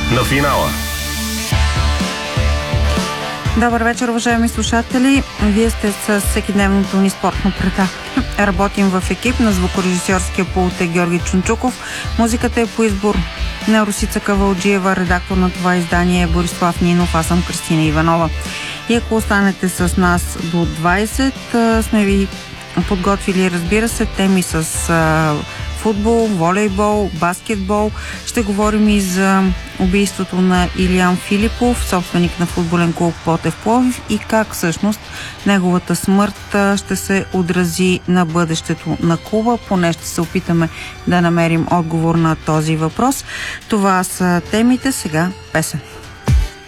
на финала. Добър вечер, уважаеми слушатели. Вие сте с всекидневното ни спортно предаване. Работим в екип. На звукорежисьорския пулт е Георги Чунчуков. Музиката е по избор на Русица Кавалджиева. Редактор на това издание е Борислав Нинов. Аз съм Кристина Иванова. И ако останете с нас до 20, сме ви подготвили, разбира се, теми с футбол, волейбол, баскетбол. Ще говорим и за убийството на Илиян Филипов, собственик на футболен клуб Ботев Пловдив, и как всъщност неговата смърт ще се отрази на бъдещето на клуба. Поне ще се опитаме да намерим отговор на този въпрос. Това са темите. Сега песен.